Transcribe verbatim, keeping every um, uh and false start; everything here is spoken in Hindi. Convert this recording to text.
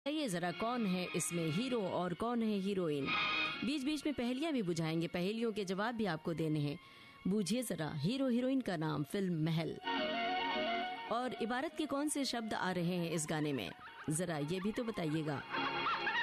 ये जरा कौन है इसमें हीरो और कौन है हीरोइन। बीच बीच में पहेलियां भी बुझाएंगे, पहेलियों के जवाब भी आपको देने हैं। बूझिए जरा हीरो हीरोइन का नाम, फिल्म महल। और इबारत के कौन से शब्द आ रहे हैं इस गाने में, जरा ये भी तो बताइएगा।